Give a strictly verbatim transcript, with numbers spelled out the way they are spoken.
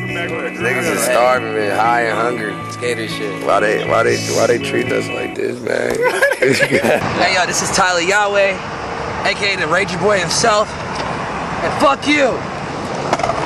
Niggas is starving, man, high and hungry. Skater shit. Why they, why they, why they treat us like this, man? Hey, yo, this is Tyler Yahweh, aka the Ranger Boy himself, and fuck you.